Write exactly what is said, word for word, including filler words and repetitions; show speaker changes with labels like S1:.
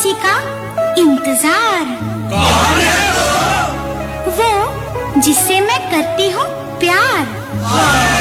S1: किसी का इंतजार।
S2: कौन है वो?
S1: वो जिससे मैं करती हूँ प्यार।